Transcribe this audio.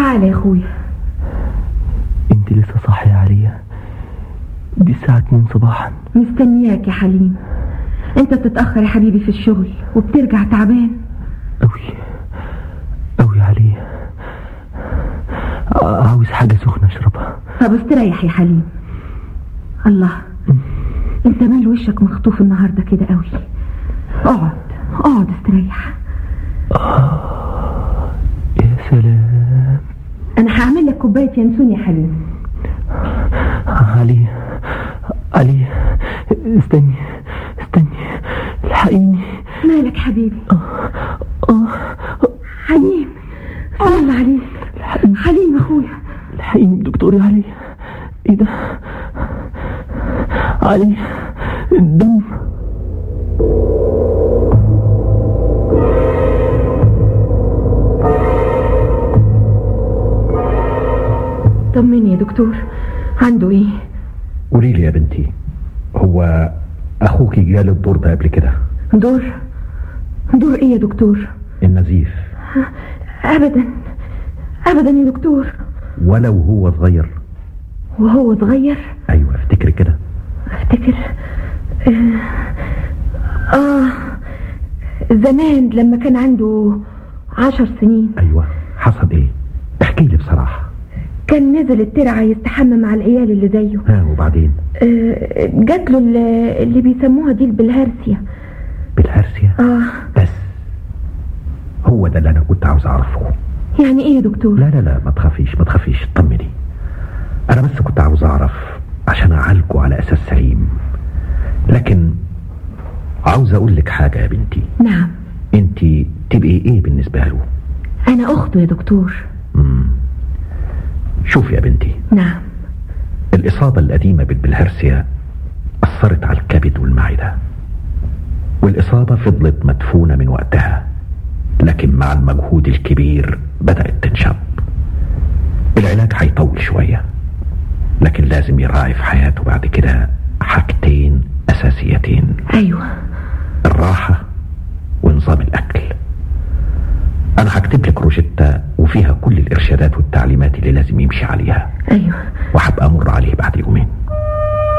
تعال يا اخويا. انت لسه صاحية يا عليا؟ دي الساعة 2 صباحا. مستنياك يا حليم. انت بتتأخر يا حبيبي في الشغل وبترجع تعبان اوي اوي يا عليا. عاوز حاجة سخنة اشربها. طب استريح يا حليم. الله، انت مال وشك مخطوف النهاردة كده قوي. اقعد استريح. يا سلام. انا هعمل لك كوباية ينسون يا حليم. علي استني الحقيني. مالك حبيبي؟ حليم صلى عليك. حليم اخويا الحقيني دكتور يا علي. ايه ده؟ علي الدم. طمني يا دكتور، عنده ايه؟ قولي لي يا بنتي، هو اخوك جاله الدور ده قبل كده؟ دور ايه يا دكتور؟ النزيف. ابدا يا دكتور. ولو هو صغير؟ وهو صغير؟ ايوه افتكر كده. افتكر زمان لما كان عنده 10 سنين. ايوه حصل ايه؟ احكي لي بصراحة. كان نزل الترعة يستحمى مع العيال اللي زيه. وبعدين؟ جات له اللي بيسموها دي بالهرسية. بالهرسية؟ بس هو ده اللي انا كنت عاوز اعرفه. يعني ايه يا دكتور؟ لا ما تخافيش اطمني. انا بس كنت عاوز اعرف عشان اعالجه على اساس سليم. لكن عاوز اقول لك حاجة يا بنتي. نعم. انتي تبقي ايه بالنسبة له؟ انا اخته يا دكتور. شوف يا بنتي. نعم. الإصابة القديمة بالهرسية أثرت على الكبد والمعدة، والإصابة فضلت مدفونة من وقتها، لكن مع المجهود الكبير بدأت تنشط. العلاج هيطول شوية، لكن لازم يراعي في حياته بعد كده حاجتين أساسيتين. أيوة. الراحة ونظام الأكل. أنا هكتب لك روشتة وفيها كل الإرشادات والتعليمات اللي لازم يمشي عليها. أيوة. وهبقى أمر عليه بعد يومين.